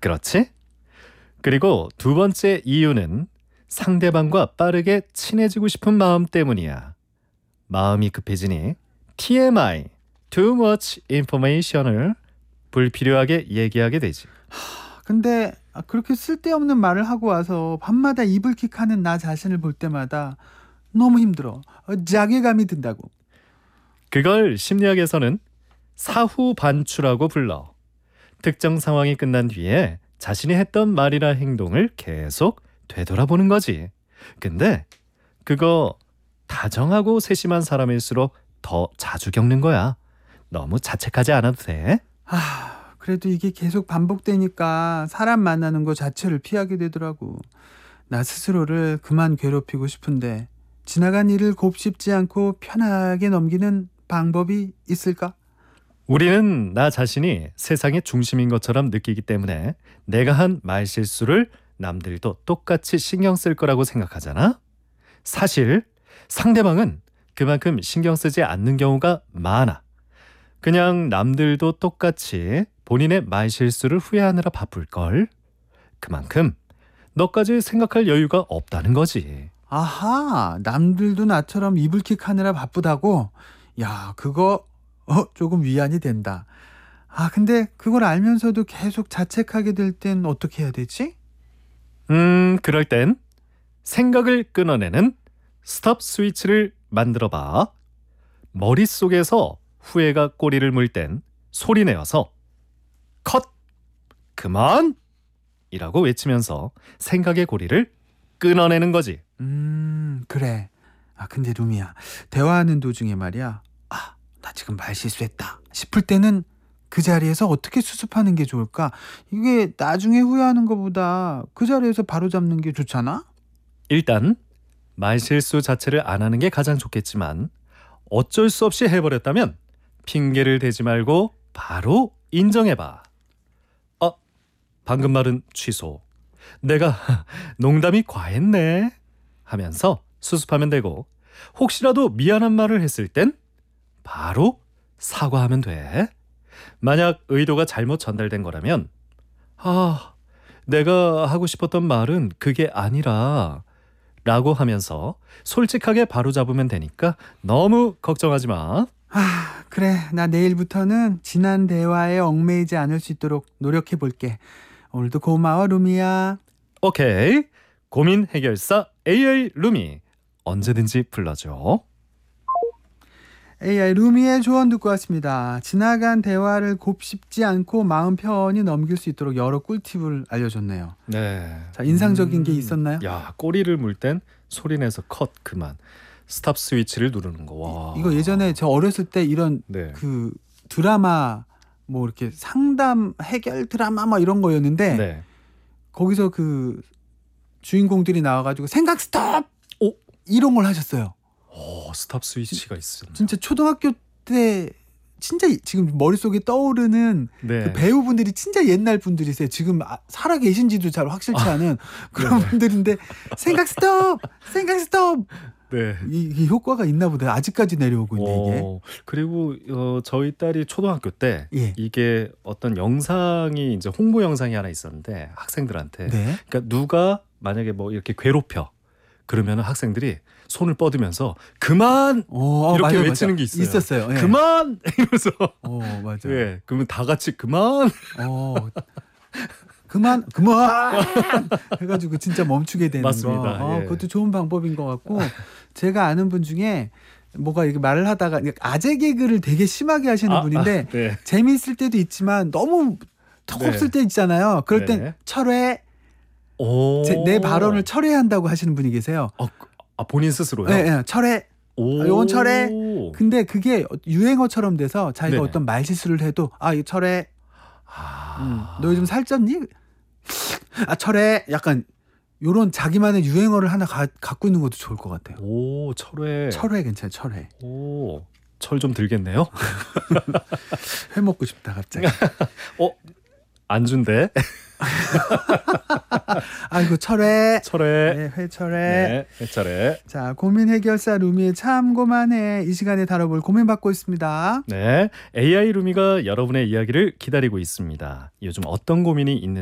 그렇지? 그리고 두 번째 이유는 상대방과 빠르게 친해지고 싶은 마음 때문이야. 마음이 급해지니 TMI, Too Much Information을 불필요하게 얘기하게 되지. 근데 그렇게 쓸데없는 말을 하고 와서 밤마다 이불킥하는 나 자신을 볼 때마다 너무 힘들어. 자괴감이 든다고. 그걸 심리학에서는 사후 반추라고 불러. 특정 상황이 끝난 뒤에 자신이 했던 말이나 행동을 계속 되돌아보는 거지. 근데 그거 다정하고 세심한 사람일수록 더 자주 겪는 거야. 너무 자책하지 않아도 돼. 그래도 이게 계속 반복되니까 사람 만나는 거 자체를 피하게 되더라고. 나 스스로를 그만 괴롭히고 싶은데 지나간 일을 곱씹지 않고 편하게 넘기는 방법이 있을까? 우리는 나 자신이 세상의 중심인 것처럼 느끼기 때문에 내가 한 말실수를 남들도 똑같이 신경 쓸 거라고 생각하잖아. 사실 상대방은 그만큼 신경 쓰지 않는 경우가 많아. 그냥 남들도 똑같이 본인의 말실수를 후회하느라 바쁠걸. 그만큼 너까지 생각할 여유가 없다는 거지. 아하, 남들도 나처럼 이불킥하느라 바쁘다고? 야, 그거 조금 위안이 된다. 근데 그걸 알면서도 계속 자책하게 될 땐 어떻게 해야 되지? 그럴 땐 생각을 끊어내는 스톱 스위치를 만들어 봐. 머릿속에서 후회가 꼬리를 물 땐 소리 내어서 컷! 그만! 이라고 외치면서 생각의 고리를 끊어내는 거지. 그래. 근데 루미야, 대화하는 도중에 말이야. 나 지금 말 실수했다 싶을 때는 그 자리에서 어떻게 수습하는 게 좋을까? 이게 나중에 후회하는 것보다 그 자리에서 바로 잡는 게 좋잖아? 일단 말실수 자체를 안 하는 게 가장 좋겠지만 어쩔 수 없이 해버렸다면 핑계를 대지 말고 바로 인정해봐. 방금 말은 취소. 내가 농담이 과했네 하면서 수습하면 되고, 혹시라도 미안한 말을 했을 땐 바로 사과하면 돼. 만약 의도가 잘못 전달된 거라면 내가 하고 싶었던 말은 그게 아니라 라고 하면서 솔직하게 바로잡으면 되니까 너무 걱정하지 마. 그래. 나 내일부터는 지난 대화에 얽매이지 않을 수 있도록 노력해 볼게. 오늘도 고마워, 루미야. 오케이. 고민 해결사 AI 루미. 언제든지 불러줘. AI 루미의 조언 듣고 왔습니다. 지나간 대화를 곱씹지 않고 마음 편히 넘길 수 있도록 여러 꿀팁을 알려줬네요. 네. 자, 인상적인 게 있었나요? 야, 꼬리를 물 땐 소리 내서 컷 그만. 스탑 스위치를 누르는 거. 와. 이거 예전에 저 어렸을 때 이런 네. 그 드라마 뭐 이렇게 상담 해결 드라마 뭐 이런 거였는데 네. 거기서 그 주인공들이 나와가지고 생각 스톱! 이런 걸 하셨어요. 스탑 스위치가 있습니다. 진짜 초등학교 때 진짜 지금 머릿속에 떠오르는 네. 그 배우분들이 진짜 옛날 분들이세요. 지금 살아 계신지도 잘 확실치 않은 그런 네. 분들인데 생각 스톱! 생각 스톱! 네. 이 효과가 있나 보다. 아직까지 내려오고 있네 이게. 그리고 저희 딸이 초등학교 때 예. 이게 어떤 영상이 이제 홍보 영상이 하나 있었는데 학생들한테 네. 그러니까 누가 만약에 뭐 이렇게 괴롭혀 그러면 학생들이 손을 뻗으면서 그만 이렇게 맞아요, 외치는 맞아요. 게 있어요. 있었어요. 예. 그만 이러면서 맞아요. 예, 그러면 다 같이 그만 그만 해가지고 진짜 멈추게 되는 맞습니다. 거. 예. 그것도 좋은 방법인 것 같고 제가 아는 분 중에 뭐가 이렇게 말을 하다가 아재 개그를 되게 심하게 하시는 분인데 네. 재미있을 때도 있지만 너무 턱없을 때 있잖아요. 그럴 땐 네. 철회 내 발언을 철회한다고 하시는 분이 계세요. 본인 스스로요? 네, 철회. 요건 철회. 오. 근데 그게 유행어처럼 돼서 자기가 네네. 어떤 말실수를 해도 이거 철회. 너 요즘 살쪘니? 철회. 약간 요런 자기만의 유행어를 하나 갖고 있는 것도 좋을 것 같아요. 철회. 철회 괜찮아요. 철회. 철 좀 들겠네요. 회 먹고 싶다 갑자기. 안 준대. 이거 철회. 철회. 네, 회철회. 네, 회철회. 자, 고민 해결사 루미의 참고만해. 이 시간에 다뤄볼 고민 받고 있습니다. 네, AI 루미가 여러분의 이야기를 기다리고 있습니다. 요즘 어떤 고민이 있는지